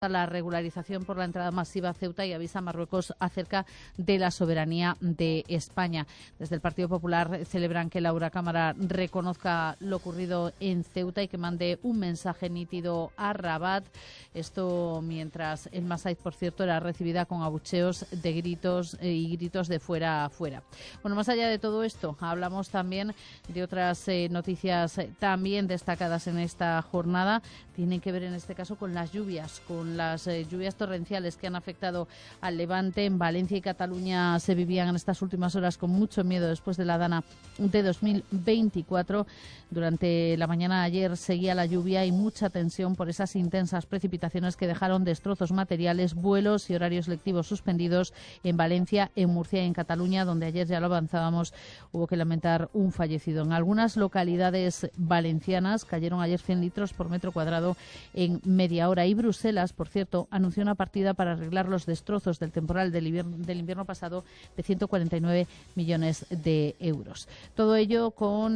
la regularización por la entrada masiva a Ceuta y avisa a Marruecos acerca de la soberanía de España. Desde el Partido Popular celebran que la Eurocámara reconozca lo ocurrido en Ceuta y que mande un mensaje nítido a Rabat. Esto mientras el Massaid, por cierto, era recibida con abucheos de gritos y gritos de fuera afuera. Bueno, más allá de todo esto, hablamos también de otras noticias también destacadas en esta jornada. Tienen que ver en este caso con las lluvias torrenciales que han afectado al Levante. En Valencia y Cataluña se vivían en estas últimas horas con mucho miedo después de la dana de 2024. Durante la mañana de ayer seguía la lluvia y mucha tensión por esas intensas precipitaciones que dejaron destrozos materiales, vuelos y horarios lectivos suspendidos en Valencia, en Murcia y en Cataluña, donde ayer ya lo avanzábamos, hubo que lamentar un fallecido. En algunas localidades valencianas cayeron ayer 100 litros por metro cuadrado en media hora. Y Bruselas, por cierto, anunció una partida para arreglar los destrozos del temporal del invierno pasado de 149 millones de euros. Todo ello con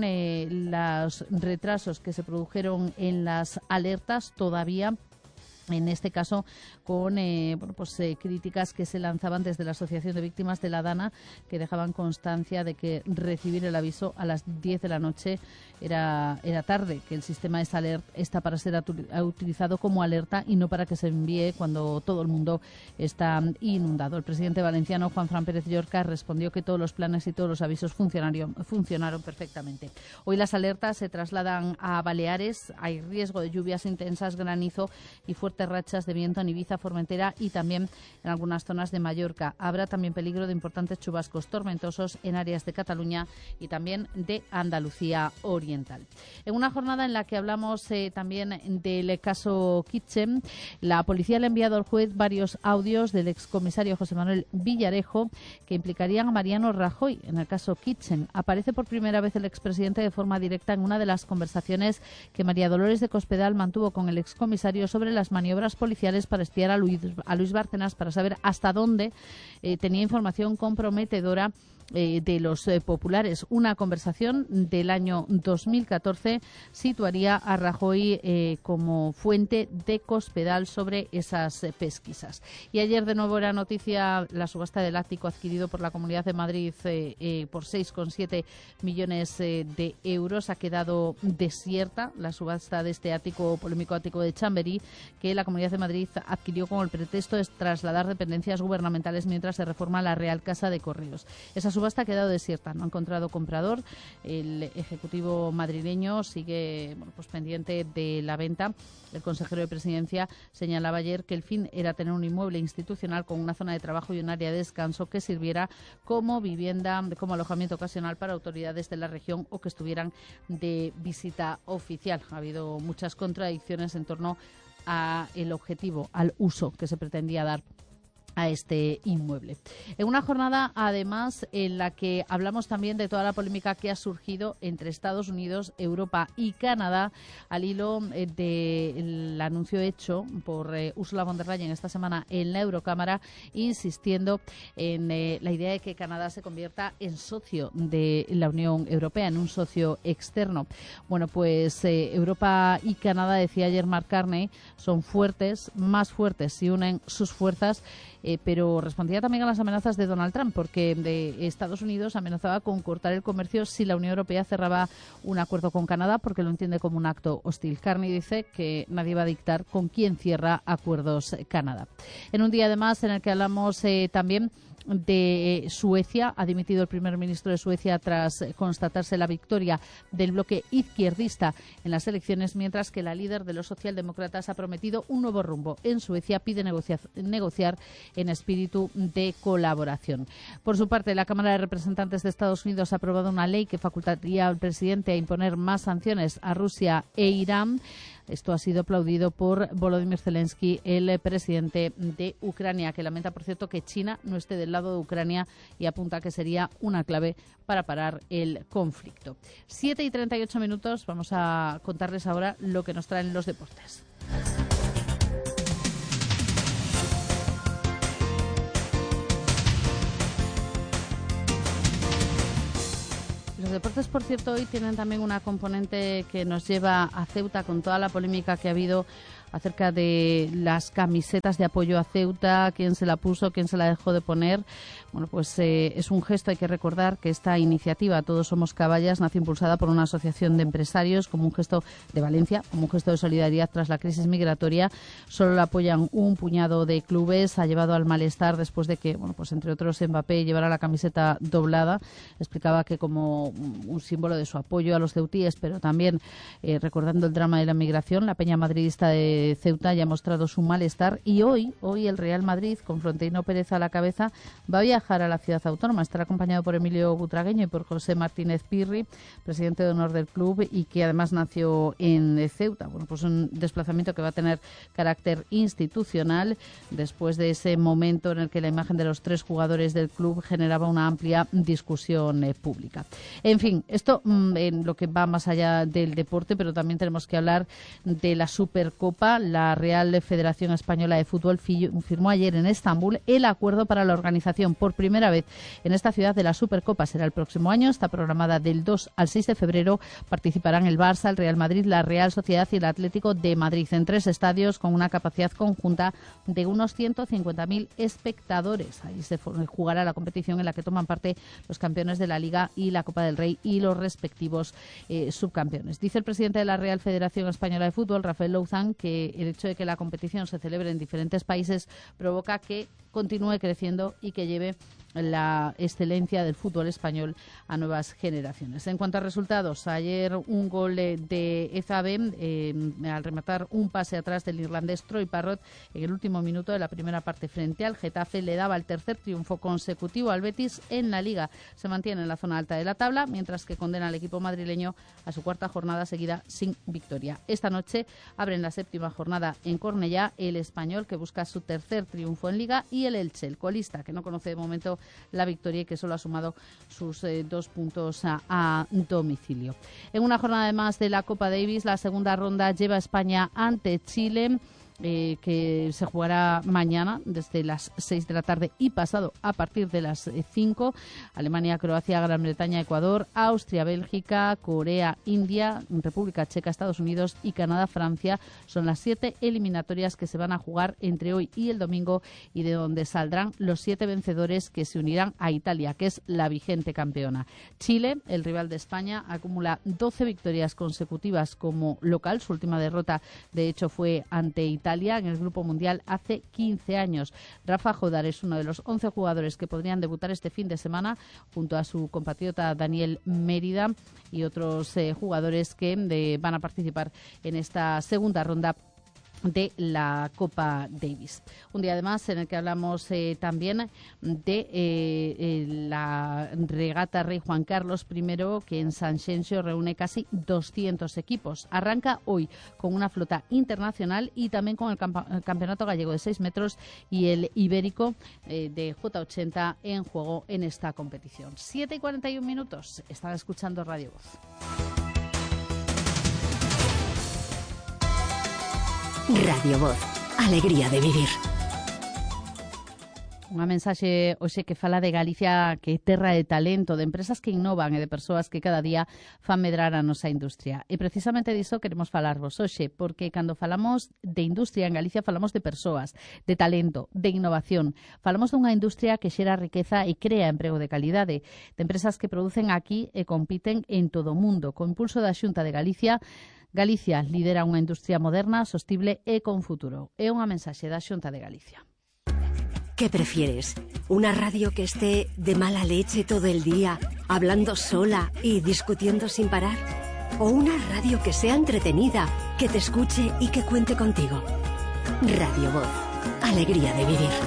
los retrasos que se produjeron en las alertas todavía. En este caso, con críticas que se lanzaban desde la Asociación de Víctimas de la Dana, que dejaban constancia de que recibir el aviso a las 10 de la noche era tarde, que el sistema de Salert está para ser utilizado como alerta y no para que se envíe cuando todo el mundo está inundado. El presidente valenciano, Juan Fran Pérez Llorca, respondió que todos los planes y todos los avisos funcionaron perfectamente. Hoy las alertas se trasladan a Baleares. Hay riesgo de lluvias intensas, granizo y fuertes rachas de viento en Ibiza, Formentera y también en algunas zonas de Mallorca. Habrá también peligro de importantes chubascos tormentosos en áreas de Cataluña y también de Andalucía Oriental. En una jornada en la que hablamos también del caso Kitchen, la policía le ha enviado al juez varios audios del excomisario José Manuel Villarejo que implicarían a Mariano Rajoy en el caso Kitchen. Aparece por primera vez el expresidente de forma directa en una de las conversaciones que María Dolores de Cospedal mantuvo con el excomisario sobre las maniobras policiales para espiar a Luis Bárcenas para saber hasta dónde tenía información comprometedora de los populares. Una conversación del año 2014 situaría a Rajoy como fuente de Cospedal sobre esas pesquisas. Y ayer de nuevo era noticia la subasta del ático adquirido por la Comunidad de Madrid por 6,7 millones de euros. Ha quedado desierta la subasta de este polémico ático de Chamberí, que la Comunidad de Madrid adquirió con el pretexto de trasladar dependencias gubernamentales mientras se reforma la Real Casa de Correos. Esa subasta ha quedado desierta, no ha encontrado comprador. El Ejecutivo madrileño sigue pendiente de la venta. El consejero de Presidencia señalaba ayer que el fin era tener un inmueble institucional con una zona de trabajo y un área de descanso que sirviera como vivienda, como alojamiento ocasional para autoridades de la región o que estuvieran de visita oficial. Ha habido muchas contradicciones en torno al objetivo, al uso que se pretendía dar a este inmueble. En una jornada, además, en la que hablamos también de toda la polémica que ha surgido entre Estados Unidos, Europa y Canadá al hilo del anuncio hecho por Ursula von der Leyen esta semana en la Eurocámara, insistiendo en la idea de que Canadá se convierta en socio de la Unión Europea, en un socio externo. Bueno, pues Europa y Canadá, decía ayer Mark Carney, son fuertes, más fuertes si unen sus fuerzas, pero respondía también a las amenazas de Donald Trump, porque de Estados Unidos amenazaba con cortar el comercio si la Unión Europea cerraba un acuerdo con Canadá, porque lo entiende como un acto hostil. Carney dice que nadie va a dictar con quién cierra acuerdos Canadá. En un día, además, en el que hablamos también de Suecia. Ha dimitido el primer ministro de Suecia tras constatarse la victoria del bloque izquierdista en las elecciones, mientras que la líder de los socialdemócratas ha prometido un nuevo rumbo. En Suecia pide negociar en espíritu de colaboración. Por su parte, la Cámara de Representantes de Estados Unidos ha aprobado una ley que facultaría al presidente a imponer más sanciones a Rusia e Irán. Esto ha sido aplaudido por Volodymyr Zelensky, el presidente de Ucrania, que lamenta, por cierto, que China no esté del lado de Ucrania y apunta que sería una clave para parar el conflicto. 7:38. Vamos a contarles ahora lo que nos traen los deportes. Los deportes, por cierto, hoy tienen también una componente que nos lleva a Ceuta con toda la polémica que ha habido acerca de las camisetas de apoyo a Ceuta, quién se la puso, quién se la dejó de poner. Bueno, pues es un gesto, hay que recordar que esta iniciativa Todos Somos Caballas nace impulsada por una asociación de empresarios como un gesto de Valencia, como un gesto de solidaridad tras la crisis migratoria. Solo la apoyan un puñado de clubes, ha llevado al malestar después de que, bueno, pues entre otros Mbappé llevara la camiseta doblada. Explicaba que como un símbolo de su apoyo a los ceutíes, pero también recordando el drama de la migración, la peña madridista de Ceuta ya ha mostrado su malestar y hoy el Real Madrid, con Florentino Pérez a la cabeza, va a viajar a la ciudad autónoma. Estará acompañado por Emilio Butragueño y por José Martínez Pirri, presidente de honor del club y que además nació en Ceuta. Bueno, pues un desplazamiento que va a tener carácter institucional después de ese momento en el que la imagen de los 3 jugadores del club generaba una amplia discusión pública. En fin, esto en lo que va más allá del deporte, pero también tenemos que hablar de la Supercopa. La Real Federación Española de Fútbol firmó ayer en Estambul el acuerdo para la organización por primera vez en esta ciudad de la Supercopa. Será el próximo año, está programada del 2 al 6 de febrero. Participarán el Barça, el Real Madrid, la Real Sociedad y el Atlético de Madrid en 3 estadios con una capacidad conjunta de unos 150.000 espectadores. Ahí se jugará la competición en la que toman parte los campeones de la Liga y la Copa del Rey y los respectivos subcampeones. Dice el presidente de la Real Federación Española de Fútbol, Rafael Louzán, que el hecho de que la competición se celebre en diferentes países provoca que continúe creciendo y que lleve la excelencia del fútbol español a nuevas generaciones. En cuanto a resultados, ayer un gol de Ezabe al rematar un pase atrás del irlandés Troy Parrott en el último minuto de la primera parte frente al Getafe le daba el tercer triunfo consecutivo al Betis en la Liga. Se mantiene en la zona alta de la tabla, mientras que condena al equipo madrileño a su 4ª jornada seguida sin victoria. Esta noche abren la 7ª jornada en Cornellá el Español, que busca su tercer triunfo en Liga, y el Elche, el colista, que no conoce de momento la victoria y que solo ha sumado sus 2 puntos a domicilio. En una jornada más de la Copa Davis, la segunda ronda lleva a España ante Chile, que se jugará mañana desde las 6 de la tarde y pasado a partir de las 5. Alemania, Croacia, Gran Bretaña, Ecuador, Austria, Bélgica, Corea, India, República Checa, Estados Unidos y Canadá, Francia. Son las 7 eliminatorias que se van a jugar entre hoy y el domingo y de donde saldrán los 7 vencedores que se unirán a Italia, que es la vigente campeona. Chile, el rival de España, acumula 12 victorias consecutivas como local. Su última derrota, de hecho, fue ante Italia en el Grupo Mundial hace 15 años. Rafa Jodar es uno de los 11 jugadores que podrían debutar este fin de semana junto a su compatriota Daniel Mérida y otros jugadores que van a participar en esta segunda ronda de la Copa Davis. Un día además en el que hablamos también de la regata Rey Juan Carlos I, que en San Xenxo reúne casi 200 equipos. Arranca hoy con una flota internacional y también con el Campeonato Gallego de 6 metros y el Ibérico de J80 en juego en esta competición. 7:41. Están escuchando Radio Voz. Radio Voz, alegría de vivir. Unha mensaxe hoxe que fala de Galicia, que é terra de talento, de empresas que innovan e de persoas que cada día fan medrar a nosa industria. E precisamente diso queremos falarvos hoxe, porque cando falamos de industria en Galicia falamos de persoas, de talento, de innovación. Falamos dunha industria que xera riqueza e crea emprego de calidade, de empresas que producen aquí e compiten en todo o mundo. Co impulso da Xunta de Galicia, Galicia lidera unha industria moderna, sostible e con futuro. É unha mensaxe da Xunta de Galicia. ¿Qué prefieres? ¿Una radio que esté de mala leche todo el día, hablando sola y discutiendo sin parar? ¿O una radio que sea entretenida, que te escuche y que cuente contigo? Radio Voz, alegría de vivir.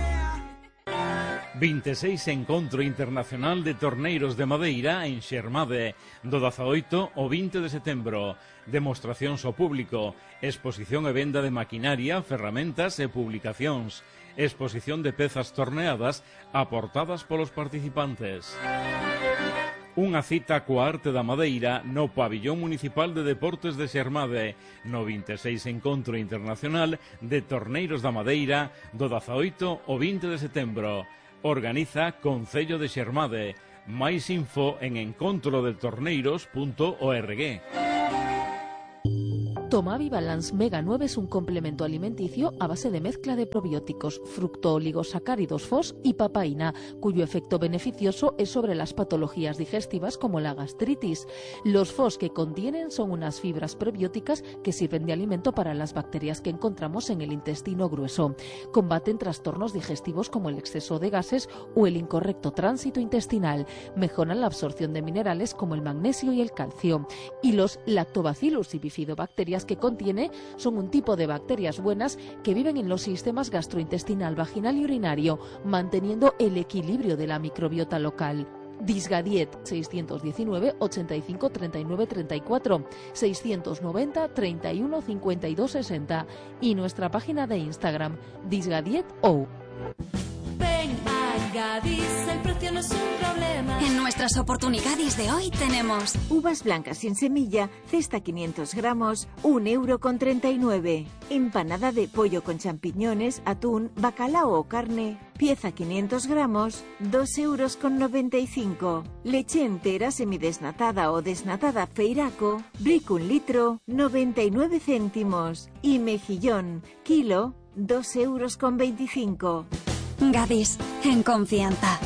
26 Encontro Internacional de Torneiros de Madeira en Xermade, do 18 ao 20 de setembro. Demostracións ao público, exposición e venda de maquinaria, ferramentas e publicacións, exposición de pezas torneadas aportadas polos participantes. Unha cita coa arte da madeira no Pabillón Municipal de Deportes de Xermade, no 26 Encontro Internacional de Torneiros da Madeira, do 18 ao 20 de setembro. Organiza Concello de Xermade. Máis info en encontrodetorneiros.org. Tomavi Balance Mega 9 es un complemento alimenticio a base de mezcla de probióticos, fructooligosacáridos FOS y papaína, cuyo efecto beneficioso es sobre las patologías digestivas como la gastritis. Los FOS que contienen son unas fibras prebióticas que sirven de alimento para las bacterias que encontramos en el intestino grueso. Combaten trastornos digestivos como el exceso de gases o el incorrecto tránsito intestinal. Mejoran la absorción de minerales como el magnesio y el calcio. Y los lactobacillus y bifidobacterias que contiene son un tipo de bacterias buenas que viven en los sistemas gastrointestinal, vaginal y urinario, manteniendo el equilibrio de la microbiota local. Disgadiet 619 85 39 34 690 31 52 60 y nuestra página de Instagram disgadietou. Ven a Gadis, el precio no es un problema. En nuestras oportunidades de hoy tenemos uvas blancas sin semilla, cesta 500 gramos, 1,39 €. Empanada de pollo con champiñones, atún, bacalao o carne, pieza 500 gramos, 2,95 €. Leche entera semidesnatada o desnatada Feiraco, brick 1 litro, 99 céntimos. Y mejillón, kilo, 2,25 €. Gadis, en confianza.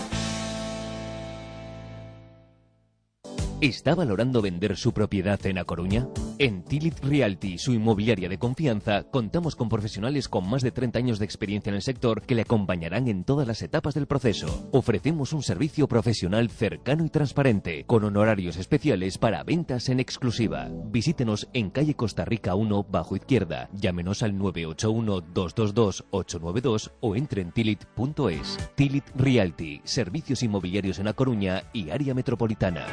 ¿Está valorando vender su propiedad en A Coruña? En Tilit Realty, su inmobiliaria de confianza, contamos con profesionales con más de 30 años de experiencia en el sector que le acompañarán en todas las etapas del proceso. Ofrecemos un servicio profesional cercano y transparente, con honorarios especiales para ventas en exclusiva. Visítenos en calle Costa Rica 1, bajo izquierda. Llámenos al 981-222-892 o entre en tilit.es. Tilit Realty, servicios inmobiliarios en A Coruña y área metropolitana.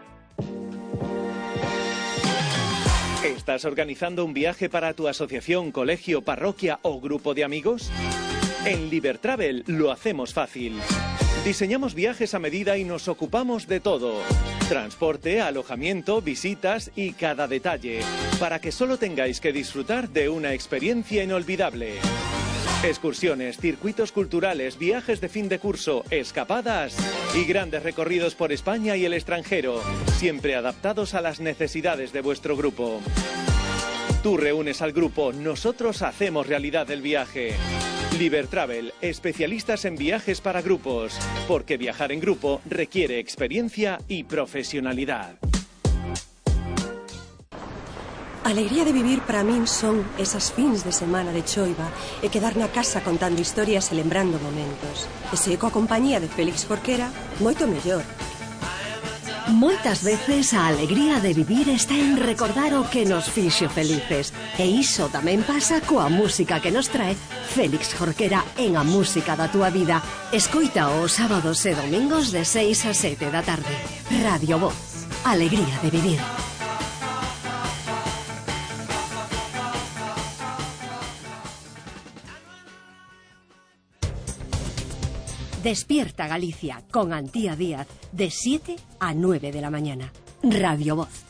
¿Estás organizando un viaje para tu asociación, colegio, parroquia o grupo de amigos? En Libertravel lo hacemos fácil. Diseñamos viajes a medida y nos ocupamos de todo. Transporte, alojamiento, visitas y cada detalle, para que solo tengáis que disfrutar de una experiencia inolvidable. Excursiones, circuitos culturales, viajes de fin de curso, escapadas y grandes recorridos por España y el extranjero, siempre adaptados a las necesidades de vuestro grupo. Tú reúnes al grupo, nosotros hacemos realidad el viaje. Libertravel, especialistas en viajes para grupos, porque viajar en grupo requiere experiencia y profesionalidad. Alegría de vivir para min son esas fins de semana de choiva e quedar na casa contando historias e lembrando momentos. E se coa compañía de Félix Jorquera, moito mellor. Moitas veces a alegría de vivir está en recordar o que nos fixo felices. E iso tamén pasa coa música que nos trae Félix Jorquera en A Música da Túa Vida. Escoita os sábados e domingos de 6 a 7 da tarde. Radio Voz. Alegría de vivir. Despierta Galicia con Antía Díaz de 7 a 9 de la mañana. Radio Voz.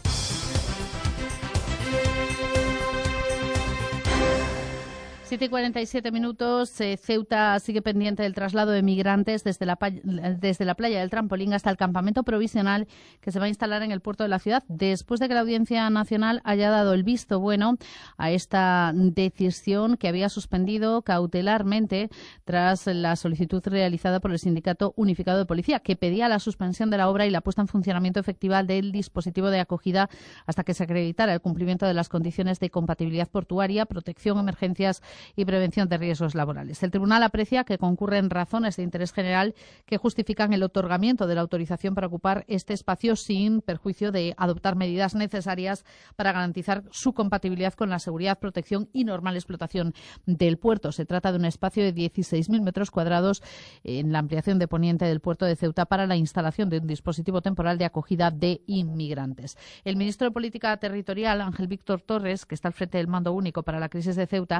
Siete y 47 minutos. Ceuta sigue pendiente del traslado de migrantes desde la playa del Trampolín hasta el campamento provisional que se va a instalar en el puerto de la ciudad, después de que la Audiencia Nacional haya dado el visto bueno a esta decisión que había suspendido cautelarmente tras la solicitud realizada por el Sindicato Unificado de Policía, que pedía la suspensión de la obra y la puesta en funcionamiento efectiva del dispositivo de acogida hasta que se acreditara el cumplimiento de las condiciones de compatibilidad portuaria, protección, emergencias y prevención de riesgos laborales. El tribunal aprecia que concurren razones de interés general que justifican el otorgamiento de la autorización para ocupar este espacio sin perjuicio de adoptar medidas necesarias para garantizar su compatibilidad con la seguridad, protección y normal explotación del puerto. Se trata de un espacio de 16.000 metros cuadrados en la ampliación de poniente del puerto de Ceuta para la instalación de un dispositivo temporal de acogida de inmigrantes. El ministro de Política Territorial, Ángel Víctor Torres, que está al frente del mando único para la crisis de Ceuta, calificó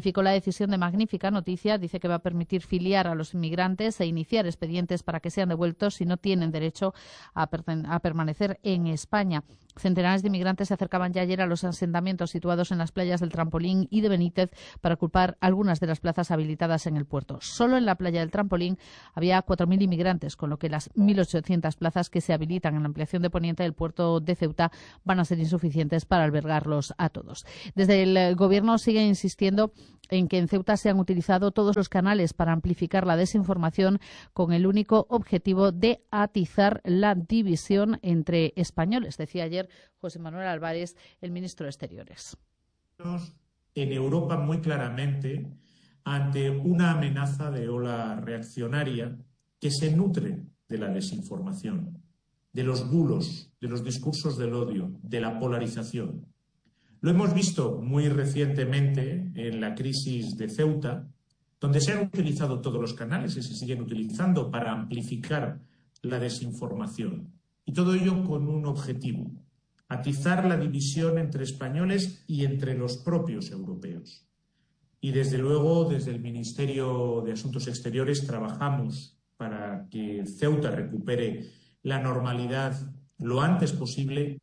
Calificó la decisión de magnífica noticia. Dice que va a permitir filiar a los inmigrantes e iniciar expedientes para que sean devueltos si no tienen derecho a permanecer en España. Centenares de inmigrantes se acercaban ya ayer a los asentamientos situados en las playas del Trampolín y de Benítez para ocupar algunas de las plazas habilitadas en el puerto. Solo en la playa del Trampolín había 4.000 inmigrantes, con lo que las 1.800 plazas que se habilitan en la ampliación de poniente del puerto de Ceuta van a ser insuficientes para albergarlos a todos. Desde el Gobierno sigue insistiendo en que en Ceuta se han utilizado todos los canales para amplificar la desinformación con el único objetivo de atizar la división entre españoles, decía ayer José Manuel Álvarez, el ministro de Exteriores. En Europa muy claramente ante una amenaza de ola reaccionaria que se nutre de la desinformación, de los bulos, de los discursos del odio, de la polarización. Lo hemos visto muy recientemente en la crisis de Ceuta, donde se han utilizado todos los canales y se siguen utilizando para amplificar la desinformación. Y todo ello con un objetivo: atizar la división entre españoles y entre los propios europeos. Y desde luego, desde el Ministerio de Asuntos Exteriores trabajamos para que Ceuta recupere la normalidad lo antes posible.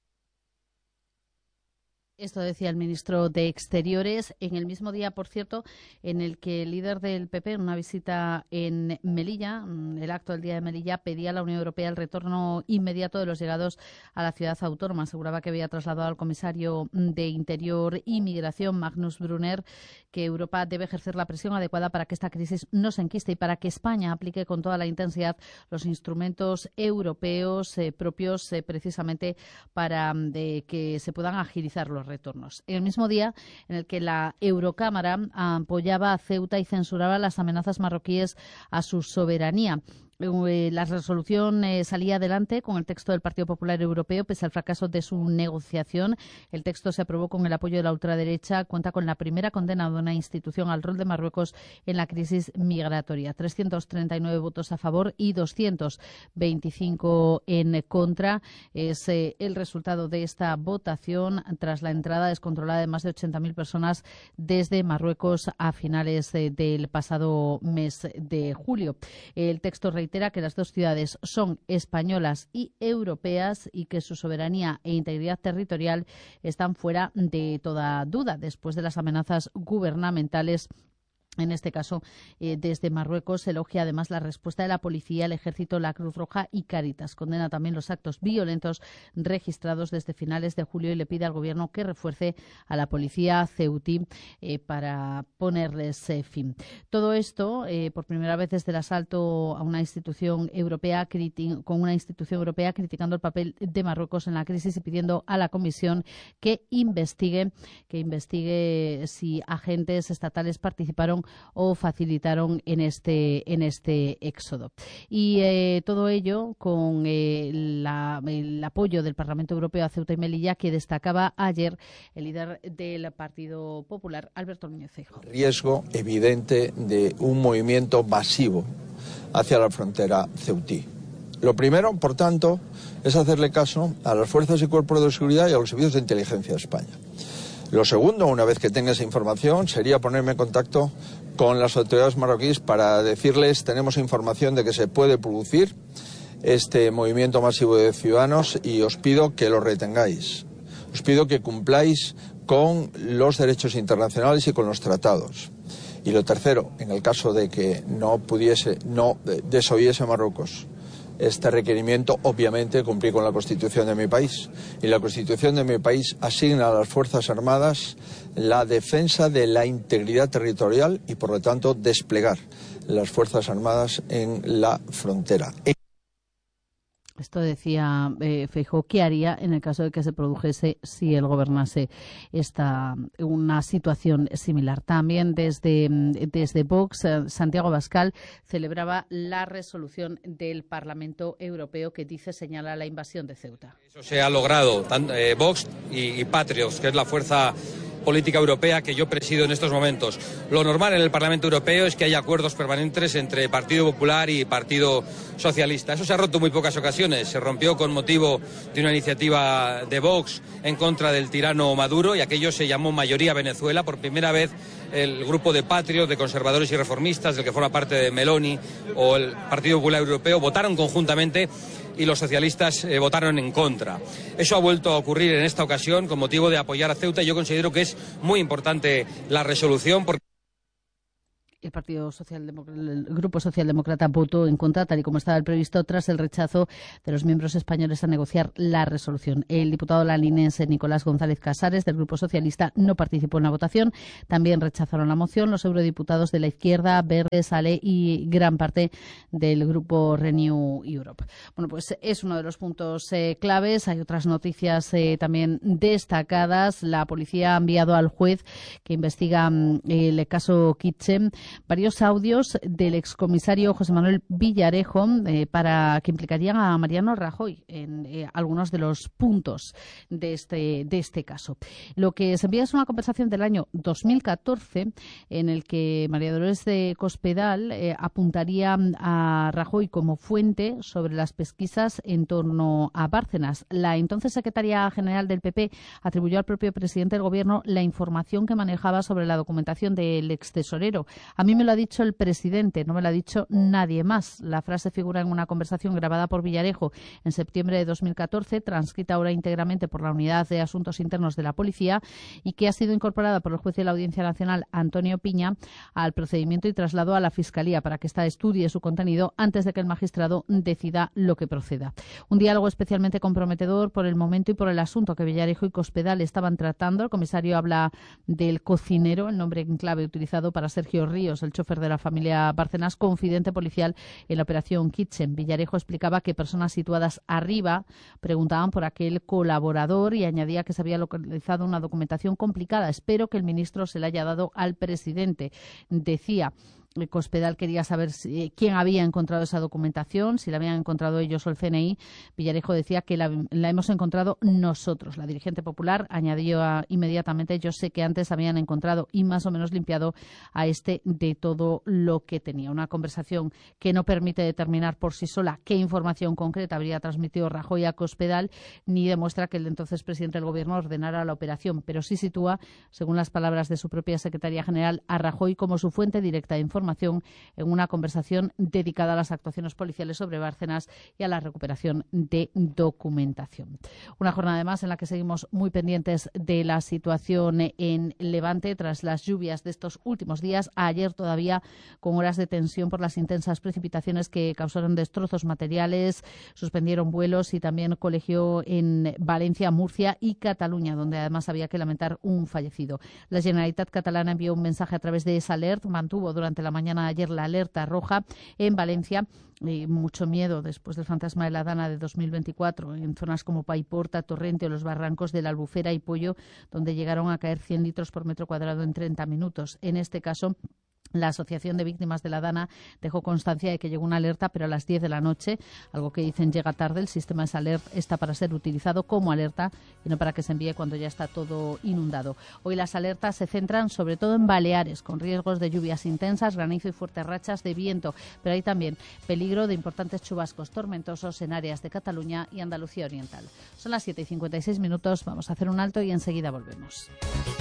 Esto decía el ministro de Exteriores en el mismo día, por cierto, en el que el líder del PP, en una visita en Melilla, el acto del Día de Melilla, pedía a la Unión Europea el retorno inmediato de los llegados a la ciudad autónoma. Aseguraba que había trasladado al comisario de Interior y Migración, Magnus Brunner, que Europa debe ejercer la presión adecuada para que esta crisis no se enquiste y para que España aplique con toda la intensidad los instrumentos europeos propios precisamente para que se puedan agilizar los retornos. En el mismo día en el que la Eurocámara apoyaba a Ceuta y censuraba las amenazas marroquíes a su soberanía. La resolución salía adelante con el texto del Partido Popular Europeo, pese al fracaso de su negociación. El texto se aprobó con el apoyo de la ultraderecha. Cuenta con la primera condena de una institución al rol de Marruecos en la crisis migratoria. 339 votos a favor y 225 en contra. Es el resultado de esta votación tras la entrada descontrolada de más de 80.000 personas desde Marruecos a finales del pasado mes de julio. El texto reitera que las dos ciudades son españolas y europeas y que su soberanía e integridad territorial están fuera de toda duda después de las amenazas gubernamentales. En este caso, desde Marruecos, elogia además la respuesta de la policía, el ejército, la Cruz Roja y Cáritas. Condena también los actos violentos registrados desde finales de julio y le pide al Gobierno que refuerce a la policía ceutí para ponerles fin. Todo esto, por primera vez desde el asalto a una institución europea, con una institución europea criticando el papel de Marruecos en la crisis y pidiendo a la Comisión que investigue si agentes estatales participaron o facilitaron en este éxodo. Y todo ello con el apoyo del Parlamento Europeo a Ceuta y Melilla, que destacaba ayer el líder del Partido Popular, Alberto Núñez Feijóo. Riesgo evidente de un movimiento masivo hacia la frontera ceutí. Lo primero, por tanto, es hacerle caso a las fuerzas y cuerpos de seguridad y a los servicios de inteligencia de España. Lo segundo, una vez que tenga esa información, sería ponerme en contacto con las autoridades marroquíes para decirles: tenemos información de que se puede producir este movimiento masivo de ciudadanos y os pido que lo retengáis. Os pido que cumpláis con los derechos internacionales y con los tratados. Y lo tercero, en el caso de que no desoyese Marruecos este requerimiento, obviamente cumplir con la Constitución de mi país. Y la Constitución de mi país asigna a las Fuerzas Armadas la defensa de la integridad territorial y, por lo tanto, desplegar las Fuerzas Armadas en la frontera. Esto decía Feijóo, ¿qué haría en el caso de que se produjese si él gobernase una situación similar? También desde Vox, Santiago Abascal celebraba la resolución del Parlamento Europeo que señala la invasión de Ceuta. Eso se ha logrado, Vox y Patriots, que es la fuerza política europea que yo presido en estos momentos. Lo normal en el Parlamento Europeo es que haya acuerdos permanentes entre Partido Popular y Partido Socialista. Eso se ha roto en muy pocas ocasiones. Se rompió con motivo de una iniciativa de Vox en contra del tirano Maduro y aquello se llamó Mayoría Venezuela. Por primera vez el grupo de Patriot, de conservadores y reformistas, del que forma parte de Meloni, o el Partido Popular Europeo, votaron conjuntamente y los socialistas votaron en contra. Eso ha vuelto a ocurrir en esta ocasión con motivo de apoyar a Ceuta, y yo considero que es muy importante la resolución porque el Grupo Socialdemócrata votó en contra, tal y como estaba previsto, tras el rechazo de los miembros españoles a negociar la resolución. El diputado laninense Nicolás González Casares, del Grupo Socialista, no participó en la votación. También rechazaron la moción los eurodiputados de la Izquierda, Verdes, ALE y gran parte del Grupo Renew Europe. Bueno, pues es uno de los puntos claves. Hay otras noticias también destacadas. La policía ha enviado al juez que investiga el caso Kitchen varios audios del excomisario José Manuel Villarejo para que implicarían a Mariano Rajoy en algunos de los puntos de este caso. Lo que se envía es una conversación del año 2014 en el que María Dolores de Cospedal apuntaría a Rajoy como fuente sobre las pesquisas en torno a Bárcenas. La entonces secretaria general del PP atribuyó al propio presidente del Gobierno la información que manejaba sobre la documentación del extesorero. A mí me lo ha dicho el presidente, no me lo ha dicho nadie más. La frase figura en una conversación grabada por Villarejo en septiembre de 2014, transcrita ahora íntegramente por la Unidad de Asuntos Internos de la Policía y que ha sido incorporada por el juez de la Audiencia Nacional, Antonio Piña, al procedimiento y trasladó a la Fiscalía para que ésta estudie su contenido antes de que el magistrado decida lo que proceda. Un diálogo especialmente comprometedor por el momento y por el asunto que Villarejo y Cospedal estaban tratando. El comisario habla del cocinero, el nombre en clave utilizado para Sergio Ríos, el chofer de la familia Bárcenas, confidente policial en la operación Kitchen. Villarejo explicaba que personas situadas arriba preguntaban por aquel colaborador y añadía que se había localizado una documentación complicada. Espero que el ministro se la haya dado al presidente, decía. Cospedal quería saber quién había encontrado esa documentación, si la habían encontrado ellos o el CNI. Villarejo decía que la hemos encontrado nosotros. La dirigente popular añadió inmediatamente: yo sé que antes habían encontrado y más o menos limpiado a este de todo lo que tenía. Una conversación que no permite determinar por sí sola qué información concreta habría transmitido Rajoy a Cospedal, ni demuestra que el entonces presidente del Gobierno ordenara la operación, pero sí sitúa, según las palabras de su propia secretaria general, a Rajoy como su fuente directa de información en una conversación dedicada a las actuaciones policiales sobre Bárcenas y a la recuperación de documentación. Una jornada además en la que seguimos muy pendientes de la situación en Levante tras las lluvias de estos últimos días. Ayer todavía con horas de tensión por las intensas precipitaciones que causaron destrozos materiales, suspendieron vuelos y también colegió en Valencia, Murcia y Cataluña, donde además había que lamentar un fallecido. La Generalitat catalana envió un mensaje a través de Salert, mantuvo durante la mañana de ayer la alerta roja en Valencia. Mucho miedo después del fantasma de la Dana de 2024 en zonas como Paiporta, Torrente o los barrancos de la Albufera y Pollo, donde llegaron a caer 100 litros por metro cuadrado en 30 minutos. En este caso, la Asociación de Víctimas de la Dana dejó constancia de que llegó una alerta, pero a las 10 de la noche, algo que dicen llega tarde. El sistema de Salert está para ser utilizado como alerta y no para que se envíe cuando ya está todo inundado. Hoy las alertas se centran sobre todo en Baleares, con riesgos de lluvias intensas, granizo y fuertes rachas de viento, pero hay también peligro de importantes chubascos tormentosos en áreas de Cataluña y Andalucía Oriental. Son las 7:56, vamos a hacer un alto y enseguida volvemos.